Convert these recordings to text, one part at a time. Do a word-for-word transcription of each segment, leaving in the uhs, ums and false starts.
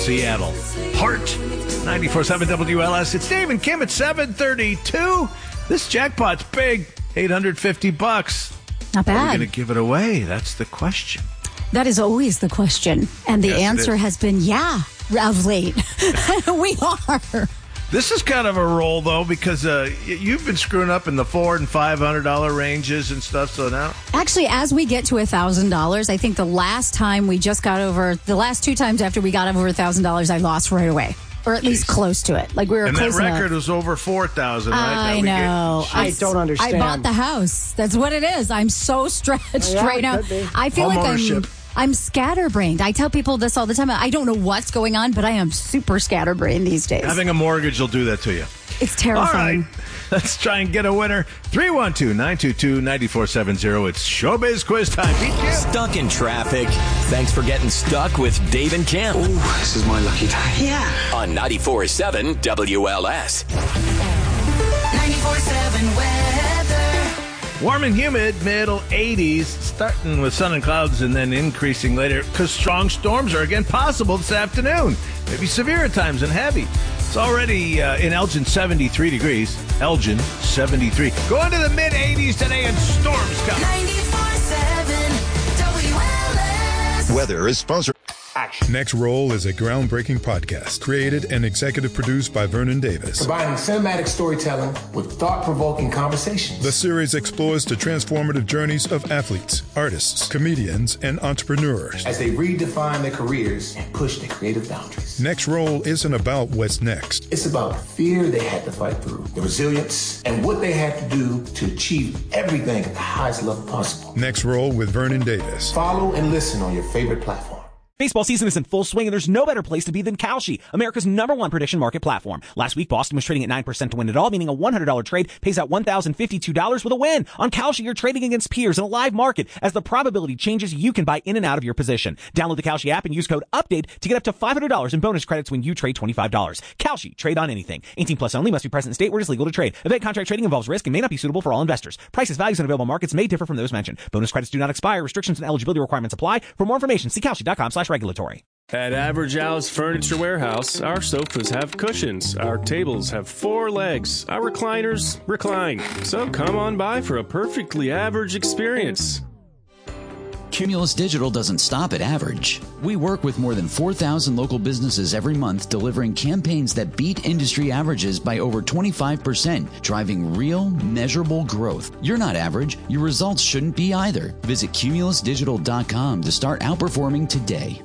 Seattle. Heart, ninety-four point seven W L S. It's Dave and Kim at seven thirty-two. This jackpot's big, eight hundred fifty bucks. Not bad. Are we going to give it away? That's the question. That is always the question. And the Yes, it answer is. has been, yeah, of late. We are. This is kind of a roll, though, because uh, y- you've been screwing up in the four and five hundred dollar ranges and stuff. So now, Actually, as we get to one thousand dollars, I think the last time we just got over, the last two times after we got over one thousand dollars, I lost right away. Or at least close to it. Like we were and that close enough. record was over four thousand. Right? I That we know. gave- I don't understand. I bought the house. That's what it is. I'm so stretched Yeah, right it now. could be. I feel like I'm Homeownership. I'm scatterbrained. I tell people this all the time. I don't know what's going on, but I am super scatterbrained these days. Having a mortgage will do that to you. It's All right, terrifying. let's try and get a winner. three one two, nine two two, nine four seven zero. It's Showbiz Quiz time. Beat Kim. Stuck in traffic? Thanks for getting stuck with Dave and Kim Ooh, this is my lucky day. Yeah. on ninety-four point seven W L S. ninety-four point seven weather. Warm and humid, middle eighties, starting with sun and clouds and then increasing later because strong storms are again possible this afternoon. Maybe severe at times and heavy. It's already uh, in Elgin, seventy-three degrees. Elgin, seventy-three. Going to the mid eighties today and storms coming. ninety-four point seven W L S. Weather is sponsored. Next Roll is a groundbreaking podcast created and executive produced by Vernon Davis. Combining cinematic storytelling with thought-provoking conversations. The series explores the transformative journeys of athletes, artists, comedians, and entrepreneurs. As they redefine their careers and push their creative boundaries. Next Roll isn't about what's next. It's about the fear they had to fight through, the resilience, and what they had to do to achieve everything at the highest level possible. Next Roll with Vernon Davis. Follow and listen on your favorite platform. Baseball season is in full swing, and there's no better place to be than Kalshi, America's number one prediction market platform. Last week, Boston was trading at nine percent to win it all, meaning a one hundred dollars trade pays out one thousand fifty-two dollars with a win. On Kalshi, you're trading against peers in a live market. As the probability changes, you can buy in and out of your position. Download the Kalshi app and use code UPDATE to get up to five hundred dollars in bonus credits when you trade twenty-five dollars. Kalshi, trade on anything. eighteen plus only, must be present in state where it is legal to trade. Event contract trading involves risk and may not be suitable for all investors. Prices, values, and available markets may differ from those mentioned. Bonus credits do not expire. Restrictions and eligibility requirements apply. For more information, see Kalshi.com slash regulatory. At Average Al's Furniture Warehouse, our sofas have cushions, our tables have four legs, our recliners recline. So come on by for a perfectly average experience. Cumulus Digital doesn't stop at average. We work with more than four thousand local businesses every month, delivering campaigns that beat industry averages by over twenty-five percent, driving real, measurable growth. You're not average. Your results shouldn't be either. Visit cumulus digital dot com to start outperforming today.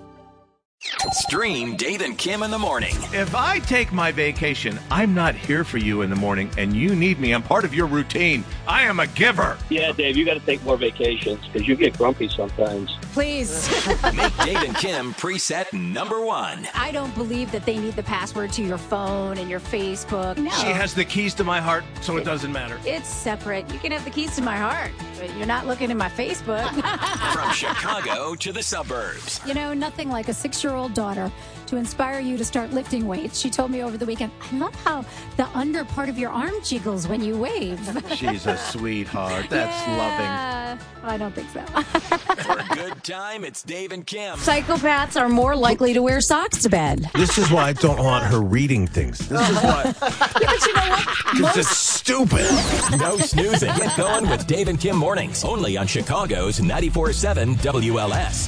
Stream Dave and Kim in the morning. If I take my vacation, I'm not here for you in the morning, and you need me. I'm part of your routine. I am a giver. Yeah, Dave, you got to take more vacations because you get grumpy sometimes. Please. Make Dave and Kim preset number one. I don't believe that they need the password to your phone and your Facebook. No. She has the keys to my heart, so it doesn't matter. It's separate. You can have the keys to my heart, but you're not looking at my Facebook. From Chicago to the suburbs. You know, nothing like a six-year-old daughter to inspire you to start lifting weights. She told me over the weekend, I love how the under part of your arm jiggles when you wave. She's a sweetheart. That's yeah. loving. I don't think so. For a good time, it's Dave and Kim. Psychopaths are more likely to wear socks to bed. This is why I don't want her reading things. This is why. Yeah, but you know what? This is stupid. No snoozing. Get going with Dave and Kim mornings. Only on Chicago's ninety-four point seven W L S.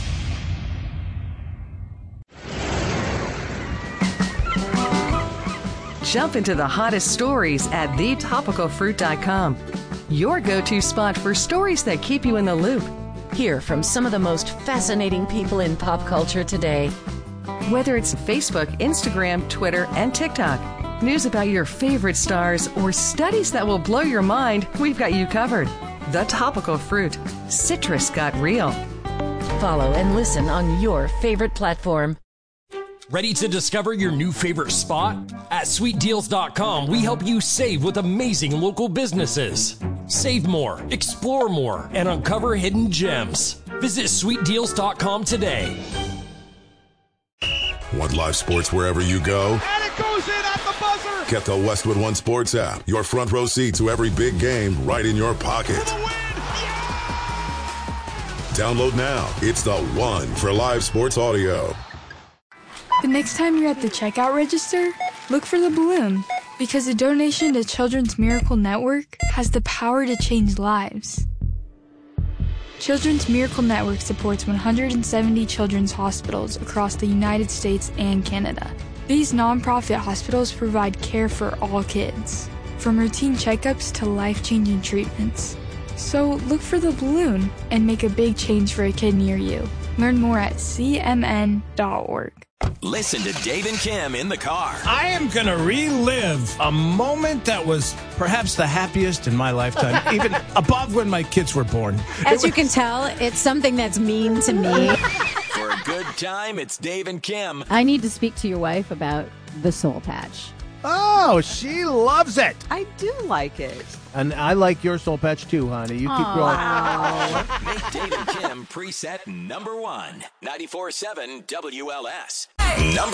Jump into the hottest stories at the topical fruit dot com. Your go-to spot for stories that keep you in the loop. Hear from some of the most fascinating people in pop culture today. Whether it's Facebook, Instagram, Twitter, and TikTok, news about your favorite stars, or studies that will blow your mind, we've got you covered. The Topical Fruit. Citrus got real. Follow and listen on your favorite platform. Ready to discover your new favorite spot? At sweet deals dot com, we help you save with amazing local businesses. Save more, explore more, and uncover hidden gems. Visit sweet deals dot com today. Want live sports wherever you go? And it goes in at the buzzer! Get the Westwood One Sports app. Your front row seat to every big game right in your pocket. Download now. It's the one for live sports audio. The Next time you're at the checkout register, look for the balloon, because a donation to Children's Miracle Network has the power to change lives. Children's Miracle Network supports one hundred seventy children's hospitals across the United States and Canada. These nonprofit hospitals provide care for all kids, from routine checkups to life-changing treatments. So look for the balloon and make a big change for a kid near you. Learn more at c m n dot org. Listen to Dave and Kim in the car. I am going to relive a moment that was perhaps the happiest in my lifetime, even above when my kids were born. As you can tell, it's something that's mean to me. For a good time, it's Dave and Kim. I need to speak to your wife about the soul patch. Oh, she loves it. I do like it. And I like your soul patch too, honey. You keep Aww. growing. Make Dave and Kim preset number one. ninety-four point seven W L S. Number